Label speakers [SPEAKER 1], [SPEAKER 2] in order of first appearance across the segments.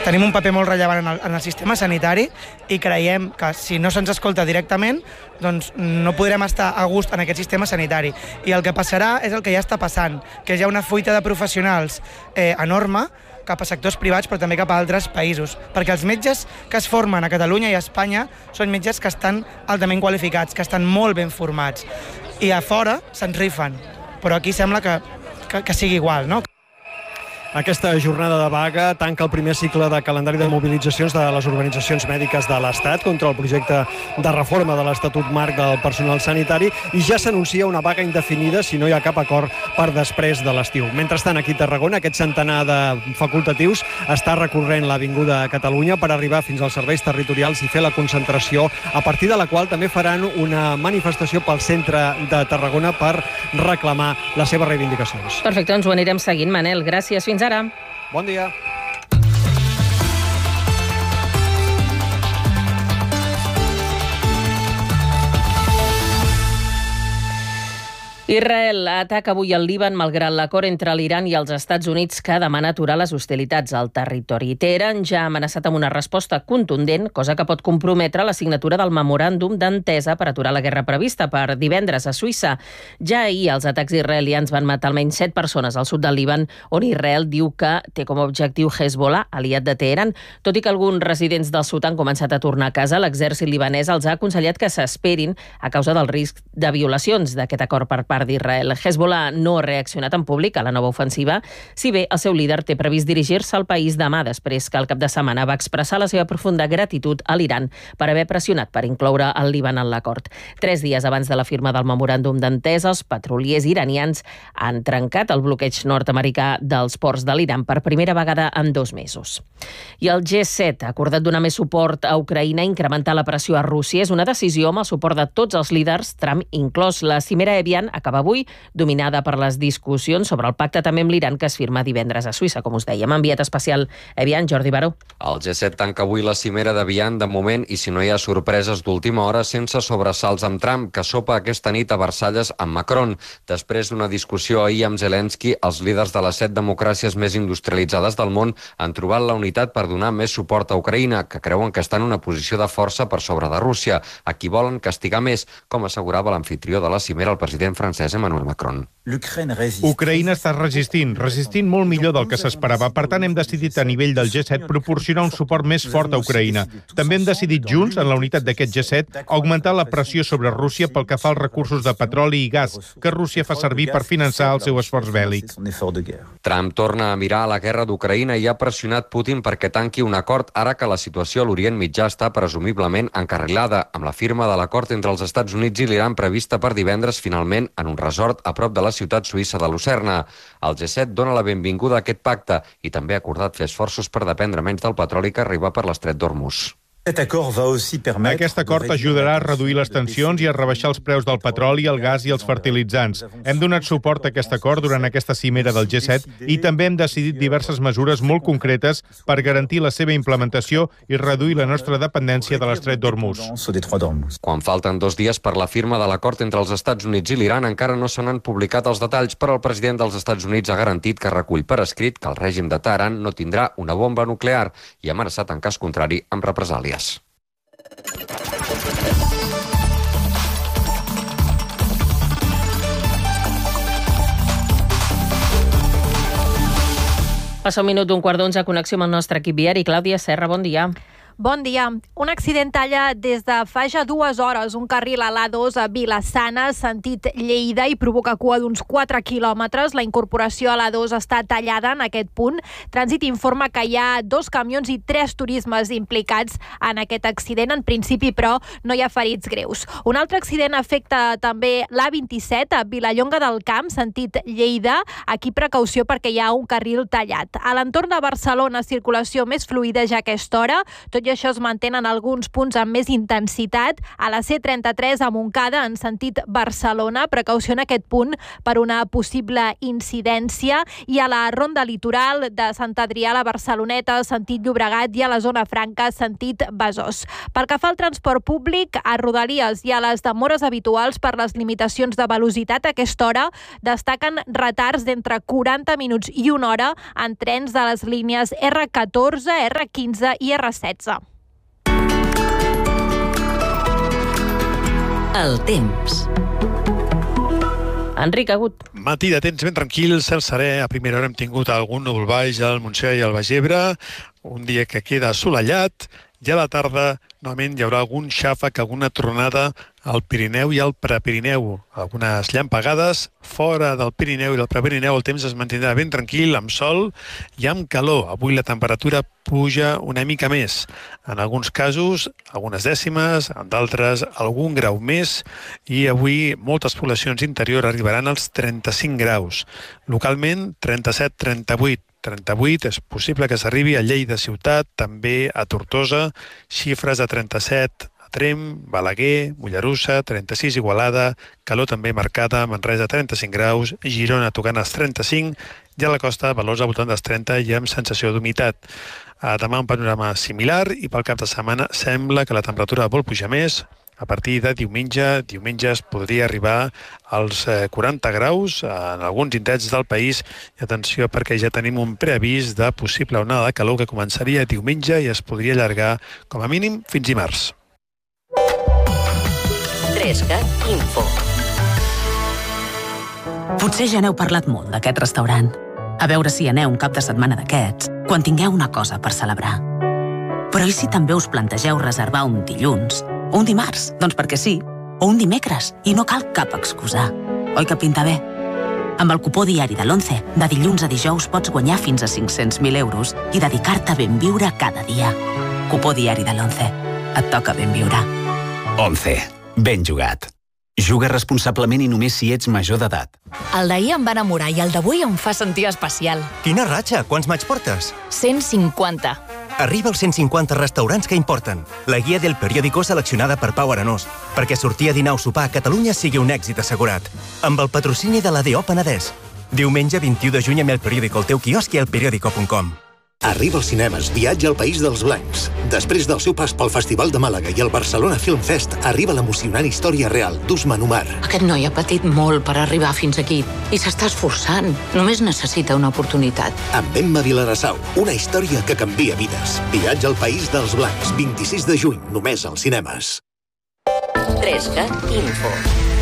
[SPEAKER 1] tenim un paper molt rellevant en el sistema sanitari i creiem que si no se'ns escolta directament, doncs no podrem estar a gust en aquest sistema sanitari. I el que passarà és el que ja està passant, que hi ha una fuita de professionals enorme cap a sectors privats, però també cap a altres països. Perquè els metges que es formen a Catalunya i a Espanya són metges que estan altament qualificats, que estan molt ben formats. I a fora se'ns rifen, però aquí sembla que sigui igual, no?
[SPEAKER 2] Aquesta jornada de vaga tanca el primer cicle de calendari de mobilitzacions de les organitzacions mèdiques de l'Estat contra el projecte de reforma de l'Estatut Marc del Personal Sanitari i ja s'anuncia una vaga indefinida si no hi ha cap acord per després de l'estiu. Mentrestant, aquí a Tarragona, aquest centenar de facultatius està recorrent l'Avinguda a Catalunya per arribar fins als serveis territorials i fer la concentració, a partir de la qual també faran una manifestació pel centre de Tarragona per reclamar les seves reivindicacions.
[SPEAKER 3] Perfecte, ens ho anirem seguint, Manel. Gràcies. Fins ara.
[SPEAKER 2] Bon dia.
[SPEAKER 3] Israel ataca avui el Líban malgrat l'acord entre l'Iran i els Estats Units que demana aturar les hostilitats al territori. Teheran ja ha amenaçat amb una resposta contundent, cosa que pot comprometre la signatura del memoràndum d'entesa per aturar la guerra prevista per divendres a Suïssa. Ja ahir els atacs israelians van matar almenys 7 persones al sud del Líban, on Israel diu que té com a objectiu Hezbollah, aliat de Teheran. Tot i que alguns residents del sud han començat a tornar a casa, l'exèrcit libanès els ha aconsellat que s'esperin a causa del risc de violacions d'aquest acord per part d'Israel. Hezbollah no ha reaccionat en públic a la nova ofensiva, si bé el seu líder té previst dirigir-se al país demà, després que el cap de setmana va expressar la seva profunda gratitud a l'Iran per haver pressionat per incloure el Líban en l'acord. 3 dies abans de la firma del memoràndum d'entesa, els petroliers iranians han trencat el bloqueig nord-americà dels ports de l'Iran per primera vegada en 2 mesos. I el G7 ha acordat donar més suport a Ucraïna i incrementar la pressió a Rússia. És una decisió amb el suport de tots els líders, Trump inclòs. La cimera Evian acaba avui, dominada per les discussions sobre el pacte també amb l'Iran que es firma divendres a Suïssa, com us dèiem. Enviat especial Evian, Jordi Baró.
[SPEAKER 4] El G7 tanca avui la cimera d'Evian de moment i si no hi ha sorpreses d'última hora sense sobresalts amb Trump, que sopa aquesta nit a Versalles amb Macron. Després d'una discussió ahir amb Zelensky, els líders de les 7 democràcies més industrialitzades del món han trobat la unitat per donar més suport a Ucraïna, que creuen que està en una posició de força per sobre de Rússia, a qui volen castigar més, com assegurava l'amfitrió de la cimera, el president francès Emmanuel Macron.
[SPEAKER 5] Ucraïna està resistint molt millor del que s'esperava. Per tant, hem decidit a nivell del G7 proporcionar un suport més fort a Ucraïna. També hem decidit junts, en la unitat d'aquest G7, augmentar la pressió sobre Rússia pel que fa als recursos de petroli i gas que Rússia fa servir per finançar el seu esforç bèl·lic.
[SPEAKER 4] Trump torna a mirar a la guerra d'Ucraïna i ha pressionat Putin perquè tanqui un acord ara que la situació a l'Orient Mitjà està presumiblement encarrilada, amb la firma de l'acord entre els Estats Units i l'Iran prevista per divendres finalment en un resort a prop de la ciutat suïssa de Lucerna. El G7 dona la benvinguda a aquest pacte i també ha acordat fer esforços per dependre menys del petroli que arriba per l'estret d'Hormuz.
[SPEAKER 5] Aquest acord ajudarà a reduir les tensions i a rebaixar els preus del petroli, el gas i els fertilitzants. Hem donat suport a aquest acord durant aquesta cimera del G7 i també hem decidit diverses mesures molt concretes per garantir la seva implementació i reduir la nostra dependència de l'estret d'Hormuz.
[SPEAKER 4] Quan falten 2 dies per la firma de l'acord entre els Estats Units i l'Iran, encara no se n'han publicat els detalls, però el president dels Estats Units ha garantit que recull per escrit que el règim de Teheran no tindrà una bomba nuclear i ha amenaçat en cas contrari amb represàlies.
[SPEAKER 3] Passa un minut d'un quart d'11, connexió amb el nostre equip viari. Clàudia Serra, bon dia.
[SPEAKER 6] Bon dia. Un accident talla des de fa ja 2 hores un carril a l'A2 a Vila-sana, sentit Lleida, i provoca cua d'uns 4 quilòmetres. La incorporació a l'A2 està tallada en aquest punt. Trànsit informa que hi ha 2 camions i 3 turismes implicats en aquest accident. En principi, però, no hi ha ferits greus. Un altre accident afecta també l'A27 a Vilallonga del Camp, sentit Lleida. Aquí precaució perquè hi ha un carril tallat. A l'entorn de Barcelona, circulació més fluida ja a aquesta hora, tot i i això es mantén en alguns punts amb més intensitat. A la C33 a Montcada, en sentit Barcelona, precaució en aquest punt per una possible incidència, i a la ronda litoral de Sant Adrià a la Barceloneta, sentit Llobregat, i a la zona franca, sentit Besòs. Pel que fa al transport públic, a Rodalies i a les demores habituals per les limitacions de velocitat a aquesta hora, destaquen retards d'entre 40 minuts i una hora en trens de les línies R14, R15 i R16.
[SPEAKER 7] El temps.
[SPEAKER 3] Enric Agut.
[SPEAKER 2] Matí de temps ben tranquil, cel serè. A primera hora hem tingut algun núvol baix al Montsià i al Baix Ebre, un dia que queda assolellat, i a la tarda novament hi haurà algun xàfec, alguna tronada al Pirineu i al Prepirineu. Algunes llampegades fora del Pirineu i del Prepirineu. El temps es mantindrà ben tranquil, amb sol i amb calor. Avui la temperatura puja una mica més. En alguns casos, algunes dècimes, en d'altres, algun grau més, i avui moltes poblacions interior arribaran als 35 graus. Localment, 37-38. 38 és possible que s'arribi a Lleida ciutat, també a Tortosa, xifres de 37 a Tremp, Balaguer, Mollerussa, 36 Igualada, calor també marcada, Manresa 35 graus, Girona tocant els 35, i a la costa valors al voltant dels 30 i amb sensació d'humitat. Demà un panorama similar, i pel cap de setmana sembla que la temperatura vol pujar més. A partir de diumenge es podria arribar als 40 graus en alguns indrets del país. I atenció, perquè ja tenim un preavís de possible onada de calor que començaria diumenge i es podria allargar com a mínim fins dimarts.
[SPEAKER 7] 3CAT Info. Potser ja n'heu parlat molt d'aquest restaurant. A veure si aneu un cap de setmana d'aquests, quan tingueu una cosa per celebrar. Però i si també us plantegeu reservar un dilluns? O un dimarts, doncs perquè sí. O un dimecres, i no cal cap excusa. Oi que pinta bé? Amb el cupó diari de l'11, de dilluns a dijous pots guanyar fins a 500.000 euros i dedicar-te a ben viure cada dia. Cupó diari de l'11. Et toca ben viure.
[SPEAKER 8] 11. Ben jugat. Juga responsablement i només si ets major d'edat.
[SPEAKER 9] El d'ahir em va enamorar i el d'avui em fa sentir especial.
[SPEAKER 10] Quina ratxa! Quants maig portes?
[SPEAKER 9] 150.
[SPEAKER 10] Arriba als 150 restaurants que importen. La guia del periòdico seleccionada per Pau Arenós, perquè sortir a dinar o sopar a Catalunya sigui un èxit assegurat. Amb el patrocini de l'ADO Penedès. Diumenge 21 de juny amb el periòdico al teu quiosc i al periódico.com.
[SPEAKER 11] Arriba als cinemes Viatge al País dels Blancs. Després del seu pas pel Festival de Màlaga i el Barcelona Film Fest, arriba l'emocionant història real d'Usman Umar.
[SPEAKER 12] Aquest noi ha patit molt per arribar fins aquí i s'està esforçant. Només necessita una oportunitat.
[SPEAKER 11] Amb Emma Vilarassau, una història que canvia vides. Viatge al País dels Blancs, 26 de juny, només als cinemes.
[SPEAKER 7] 3CAT Info.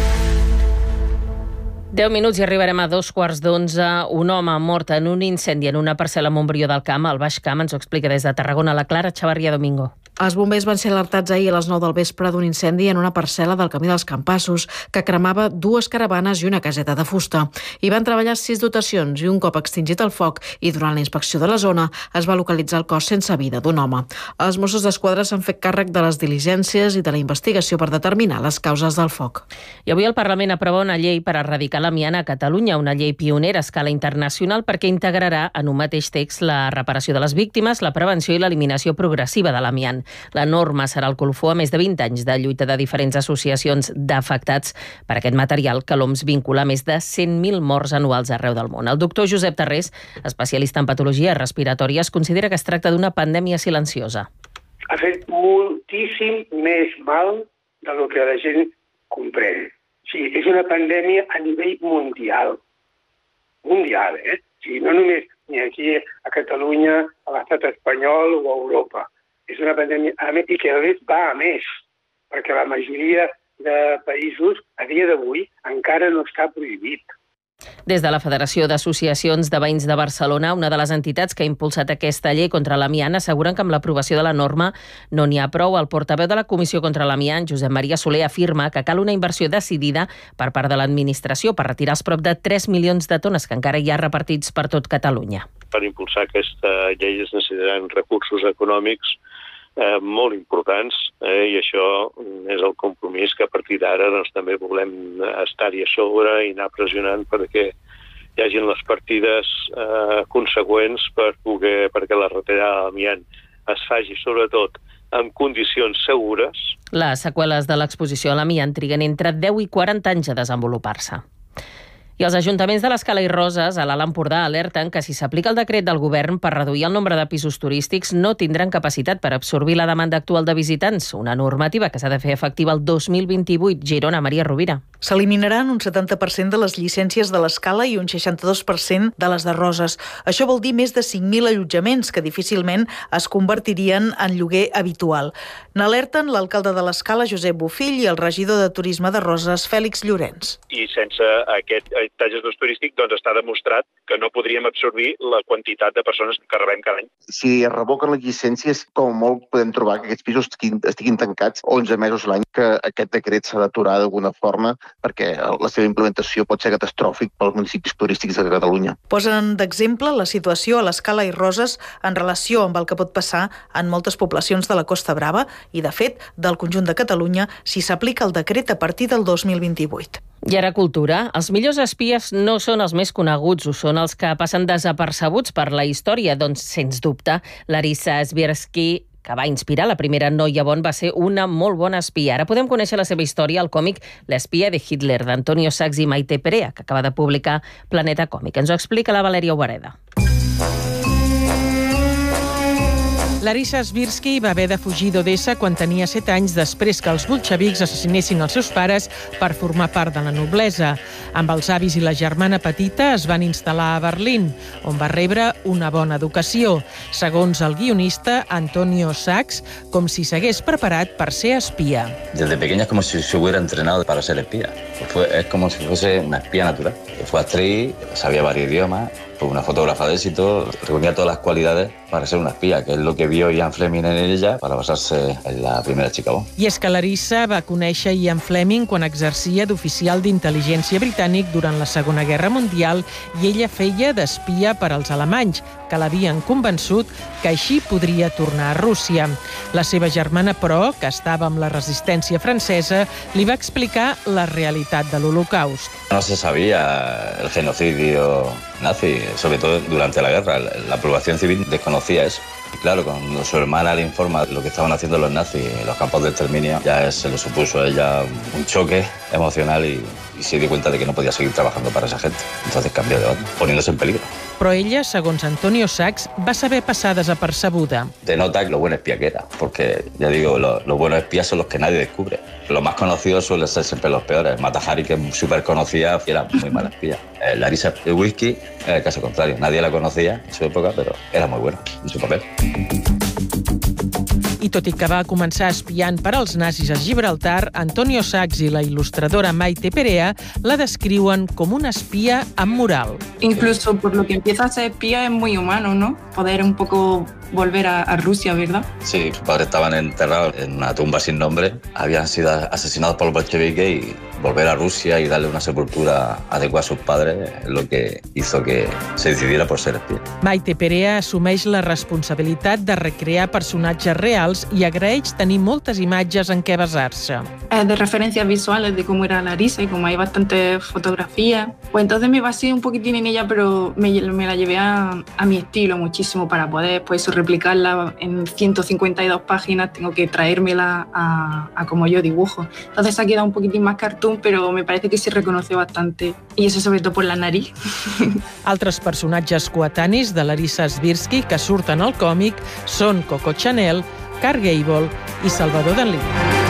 [SPEAKER 3] 10 minuts i arribarem a 11:15. Un home mort en un incendi en una parcel·la a Montbrió del Camp, al Baix Camp. Ens ho explica des de Tarragona la Clara Xavarria Domingo.
[SPEAKER 13] Els bombers van ser alertats ahir a les 9 del vespre d'un incendi en una parcel·la del Camí dels Campassos que cremava 2 caravanes i una caseta de fusta. Hi van treballar 6 dotacions i un cop extingit el foc i durant la inspecció de la zona es va localitzar el cos sense vida d'un home. Els Mossos d'Esquadra s'han fet càrrec de les diligències i de la investigació per determinar les causes del foc.
[SPEAKER 3] I avui el Parlament aprova una llei per erradicar l'amiant a Catalunya, una llei pionera a escala internacional perquè integrarà en un mateix text la reparació de les víctimes, la prevenció i l'eliminació progressiva de l'amiant. La norma serà el colofó a més de 20 anys de lluita de diferents associacions d'afectats per aquest material que l'OMS vincula a més de 100.000 morts anuals arreu del món. El doctor Josep Tarrés, especialista en patologia respiratòria, es considera que es tracta d'una pandèmia silenciosa.
[SPEAKER 14] Ha fet moltíssim més mal del que la gent comprèn. Sí, és una pandèmia a nivell mundial. Mundial, eh? Sí, no només ni aquí a Catalunya, a l'estat espanyol o a Europa. És una pandèmia i que a més va a més, perquè la majoria de països a dia d'avui encara no està prohibit.
[SPEAKER 3] Des de la Federació d'Associacions de Veïns de Barcelona, una de les entitats que ha impulsat aquesta llei contra l'amiant, asseguren que amb l'aprovació de la norma no n'hi ha prou. El portaveu de la Comissió contra l'Amiant, Josep Maria Soler, afirma que cal una inversió decidida per part de l'administració per retirar els prop de 3 milions de tones que encara hi ha repartits per tot Catalunya.
[SPEAKER 15] Per impulsar aquesta llei es necessitaran recursos econòmics molt importants i això és el compromís que a partir d'ara també volem estar-hi a sobre i anar pressionant perquè hi hagin les partides consegüents perquè la retirada de l'amiant es faci sobretot en condicions segures.
[SPEAKER 3] Les seqüeles de l'exposició a l'amiant triguen entre 10 i 40 anys a desenvolupar-se. I els ajuntaments de l'Escala i Roses, a l'Alt Empordà, alerten que si s'aplica el decret del govern per reduir el nombre de pisos turístics no tindran capacitat per absorbir la demanda actual de visitants, una normativa que s'ha de fer efectiva el 2028. Girona, Maria Rovira.
[SPEAKER 16] S'eliminaran un 70% de les llicències de l'Escala i un 62% de les de Roses. Això vol dir més de 5.000 allotjaments que difícilment es convertirien en lloguer habitual. N'alerten l'alcalde de l'Escala, Josep Bofill, i el regidor de Turisme de Roses, Fèlix Llorenç.
[SPEAKER 15] I sense aquest habitatges d'ús turístic, doncs està demostrat que no podríem absorbir la quantitat de persones que rebem cada any.
[SPEAKER 17] Si es revoquen les llicències, com molt podem trobar que aquests pisos estiguin tancats 11 mesos l'any, que aquest decret s'ha d'aturar d'alguna forma perquè la seva implementació pot ser catastròfic pels municipis turístics de Catalunya.
[SPEAKER 16] Posen d'exemple la situació a l'Escala i Roses en relació amb el que pot passar en moltes poblacions de la Costa Brava i, de fet, del conjunt de Catalunya si s'aplica el decret a partir del 2028.
[SPEAKER 3] I ara cultura. Els millors espies no són els més coneguts, ho són els que passen desapercebuts per la història. Doncs, sens dubte, Larissa Swirsky, que va inspirar la primera noia Bond, va ser una molt bona espia. Ara podem conèixer la seva història al còmic L'espia de Hitler, d'Antonio Sachs i Maite Perea, que acaba de publicar Planeta Còmic. Ens ho explica la Valèria Obareda.
[SPEAKER 18] Larissa Swirsky va haver de fugir d'Odessa quan tenia 7 anys després que els bolxevics assassinessin els seus pares per formar part de la noblesa. Amb els avis i la germana petita es van instal·lar a Berlín, on va rebre una bona educació. Segons el guionista Antonio Sachs, com si s'hagués preparat per ser espia.
[SPEAKER 19] Desde pequeña es como si se hubiera entrenado para ser espía. Es como si fuese una espía natural. Fue actriz, sabía varios idiomas, fue una fotógrafa de éxito, reunía todas las cualidades para ser una espía, que es lo que vio Ian Fleming en ella para basarse en la primera chica Bond.
[SPEAKER 18] I és que Larissa va conèixer Ian Fleming quan exercia d'oficial d'intel·ligència britànic durant la Segona Guerra Mundial i ella feia d'espia per als alemanys, que l'havien convençut que així podria tornar a Rússia. La seva germana, però, que estava amb la resistència francesa, li va explicar la realitat de l'Holocaust.
[SPEAKER 19] No se sabía el genocidio nazi, sobre todo durante la guerra. La población civil desconocía eso. Y claro, cuando su hermana le informa de lo que estaban haciendo los nazis en los campos de exterminio, ya se le supuso a ella un choque emocional y se dio cuenta de que no podía seguir trabajando para esa gente. Entonces cambió de bando, poniéndose en peligro.
[SPEAKER 18] Però ella, segons Antonio Sachs, va saber passar desapercebuda.
[SPEAKER 19] Denota lo buen espía que era, porque, ya digo, los buenos espías son los que nadie descubre. Los más conocidos suelen ser siempre los peores. Mata Hari, que es súper conocida, era muy mala espía. Larissa Swirsky era el caso contrario. Nadie la conocía en su época, pero era muy buena en su papel.
[SPEAKER 18] I tot i que va començar espiant per als nazis a Gibraltar, Antonio Sachs i la il·lustradora Maite Perea la descriuen com una espía amb moral.
[SPEAKER 20] Incluso por lo que empieza a ser espía es muy humano, ¿no? Poder un poco volver a Rusia, ¿verdad?
[SPEAKER 19] Sí, sus padres estaban enterrados en una tumba sin nombre, habían sido asesinados por los bolcheviques y volver a Rusia y darle una sepultura adecuada a sus padres es lo que hizo que se decidiera por ser espía.
[SPEAKER 18] Maite Perea assumeix la responsabilitat de recrear personatges reals i agraeix tenir moltes imatges en què basar-se.
[SPEAKER 20] De referencias visuales de cómo era Larissa y como hay bastantes fotografías, pues entonces me basé un poquitín en ella, pero me la llevé a mi estilo muchísimo para poder pues replicarla en 152 páginas, tengo que traérmela a como yo dibujo. Entonces ha quedado un poquitín más cartoon, pero me parece que se reconoce bastante. Y eso sobre todo por la nariz.
[SPEAKER 18] Altres personatges coetanis de Larissa Swirsky que surten al còmic són Coco Chanel, Clark Gable i Salvador Dalí.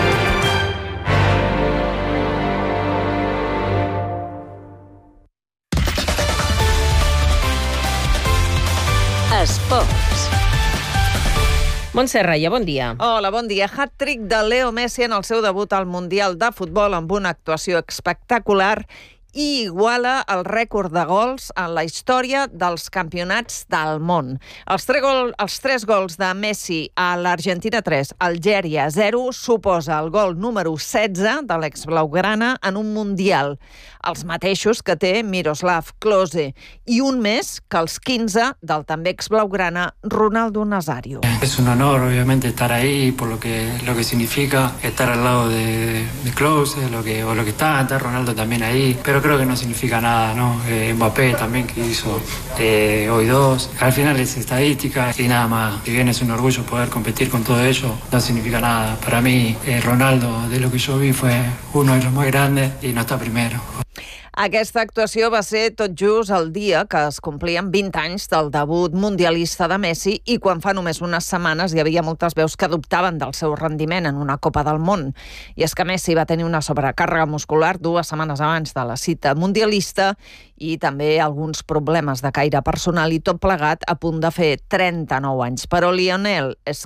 [SPEAKER 3] Esports. Montse Raia, bon dia.
[SPEAKER 21] Hola, bon dia. Hat-trick de Leo Messi en el seu debut al Mundial de Futbol amb una actuació espectacular i iguala el rècord de gols en la història dels campionats del món. Els 3 gols de Messi a l'Argentina 3, Algèria 0, suposa el gol número 16 de l'ex-blaugrana en un Mundial, els mateixos que té Miroslav Klose, i un més que els 15 del també ex-blaugrana Ronaldo Nazario.
[SPEAKER 22] Es un honor, obviamente, estar ahí por lo que significa estar al lado de Klose, lo que está Ronaldo también ahí, pero creo que no significa nada, ¿no? Mbappé también que hizo hoy 2. Al final es estadística y nada más. Si bien es un orgullo poder competir con todo ello, no significa nada. Para mí, Ronaldo, de lo que yo vi, fue uno de los más grandes y no está primero.
[SPEAKER 21] Aquesta actuació va ser tot just el dia que es complien 20 anys del debut mundialista de Messi i quan fa només unes setmanes hi havia moltes veus que dubtaven del seu rendiment en una Copa del Món. I és que Messi va tenir una sobrecàrrega muscular 2 setmanes abans de la cita mundialista i també alguns problemes de caire personal i tot plegat a punt de fer 39 anys. Però Lionel